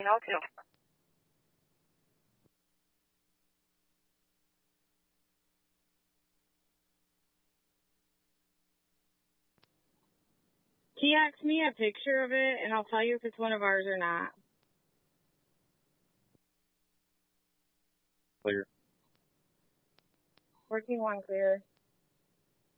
1902. Text me a picture of it, and I'll tell you if it's one of ours or not. Clear. Working one clear.